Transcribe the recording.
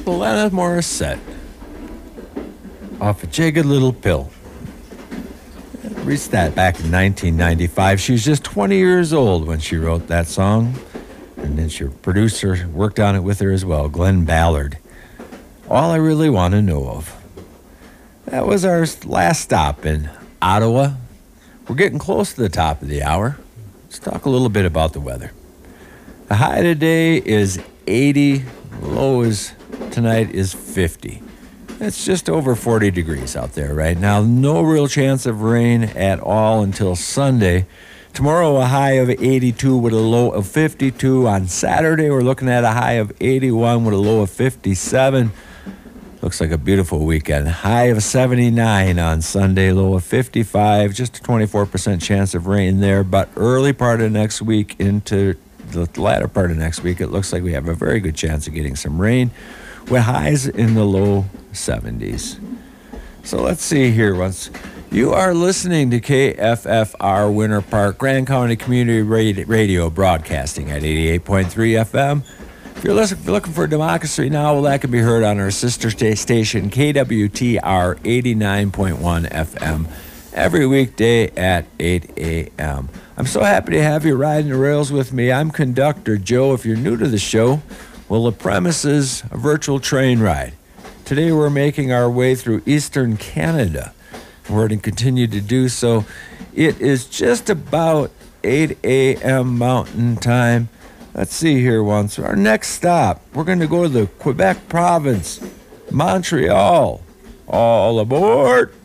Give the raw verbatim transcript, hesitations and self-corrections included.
Alanis Morissette off a Jagged Little Pill. Reached that back in nineteen ninety-five. She was just twenty years old when she wrote that song. And then her producer worked on it with her as well, Glenn Ballard. All I Really Want to Know Of. That was our last stop in Ottawa. We're getting close to the top of the hour. Let's talk a little bit about the weather. The high today is eighty. The low is tonight is fifty. It's just over forty degrees out there right now. No real chance of rain at all until Sunday. Tomorrow, a high of eighty-two with a low of fifty-two. On Saturday, we're looking at a high of eighty-one with a low of fifty-seven. Looks like a beautiful weekend. High of seventy-nine on Sunday, low of fifty-five. Just a twenty-four percent chance of rain there. But early part of next week into the latter part of next week, it looks like we have a very good chance of getting some rain with highs in the low seventies. So let's see here. Once you are listening to K F F R Winter Park, Grand County Community Radio, broadcasting at eighty-eight point three F M. If you're looking for Democracy Now!, well, that can be heard on our sister station, K W T R eighty-nine point one F M, every weekday at eight a.m. I'm so happy to have you riding the rails with me. I'm Conductor Joe. If you're new to the show, well, the premise is a virtual train ride. Today we're making our way through eastern Canada. We're going to continue to do so. It is just about eight a.m. Mountain Time. Let's see here once. Our next stop, we're going to go to the Quebec province, Montreal. All aboard!